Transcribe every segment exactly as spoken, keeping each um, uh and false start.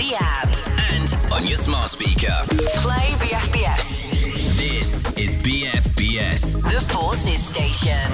the app. And on your smart speaker. Play B F B S. This is B F B S. The Forces Station.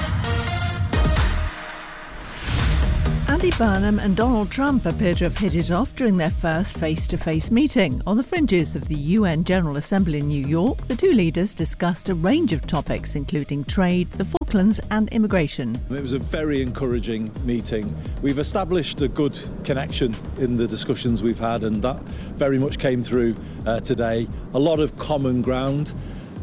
Andy Burnham and Donald Trump appear to have hit it off during their first face-to-face meeting. On the fringes of the U N General Assembly in New York, the two leaders discussed a range of topics, including trade, the Falklands and immigration. It was a very encouraging meeting. We've established a good connection in the discussions we've had, and that very much came through uh, today. A lot of common ground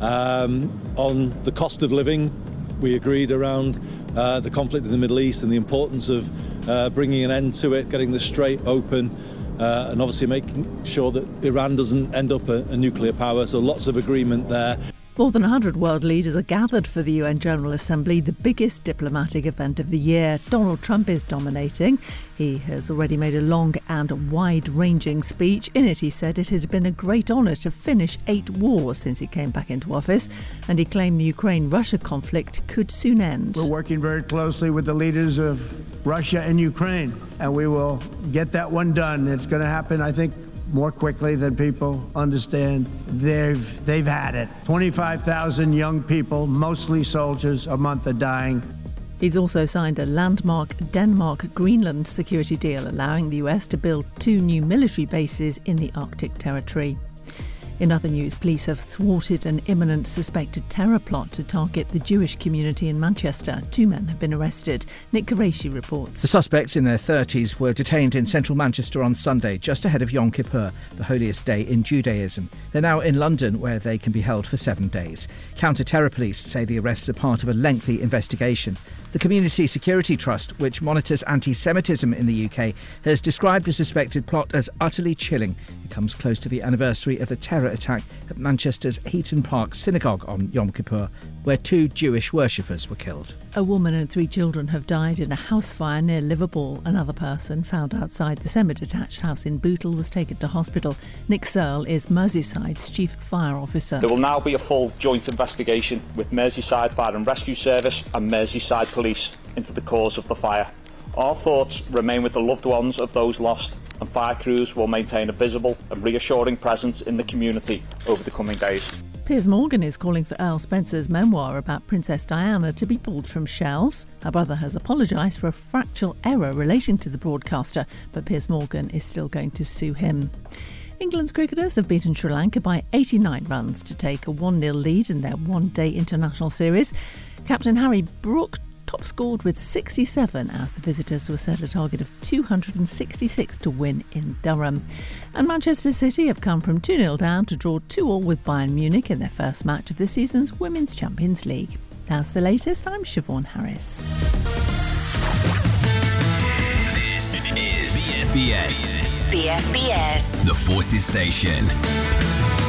um, on the cost of living. We agreed around uh, the conflict in the Middle East and the importance of uh, bringing an end to it, getting the Strait open, uh, and obviously making sure that Iran doesn't end up a, a nuclear power. So lots of agreement there. More than one hundred world leaders are gathered for the U N General Assembly, the biggest diplomatic event of the year. Donald Trump is dominating. He has already made a long and wide-ranging speech. In it, he said it had been a great honour to finish eight wars since he came back into office, and he claimed the Ukraine-Russia conflict could soon end. We're working very closely with the leaders of Russia and Ukraine, and we will get that one done. It's going to happen, I think, more quickly than people understand. They've they've had it. twenty-five thousand young people, mostly soldiers, a month are dying. He's also signed a landmark Denmark-Greenland security deal, allowing the U S to build two new military bases in the Arctic territory. In other news, police have thwarted an imminent suspected terror plot to target the Jewish community in Manchester. Two men have been arrested. Nick Qureshi reports. The suspects in their thirties were detained in central Manchester on Sunday, just ahead of Yom Kippur, the holiest day in Judaism. They're now in London, where they can be held for seven days. Counter-terror police say the arrests are part of a lengthy investigation. The Community Security Trust, which monitors anti-Semitism in the U K, has described the suspected plot as utterly chilling. It comes close to the anniversary of the terror attack at Manchester's Heaton Park Synagogue on Yom Kippur, where two Jewish worshippers were killed. A woman and three children have died in a house fire near Liverpool. Another person found outside the semi-detached house in Bootle was taken to hospital. Nick Searle is Merseyside's chief fire officer. There will now be a full joint investigation with Merseyside Fire and Rescue Service and Merseyside Police into the cause of the fire. Our thoughts remain with the loved ones of those lost, and fire crews will maintain a visible and reassuring presence in the community over the coming days. Piers Morgan is calling for Earl Spencer's memoir about Princess Diana to be pulled from shelves. Her brother has apologised for a factual error relating to the broadcaster, but Piers Morgan is still going to sue him. England's cricketers have beaten Sri Lanka by eighty-nine runs to take a one nil lead in their one-day international series. Captain Harry Brook top scored with sixty-seven as the visitors were set a target of two hundred sixty-six to win in Durham. And Manchester City have come from two nil down to draw two all with Bayern Munich in their first match of this season's Women's Champions League. That's the latest. I'm Siobhan Harris. This is B F B S. B F B S. The Forces Station.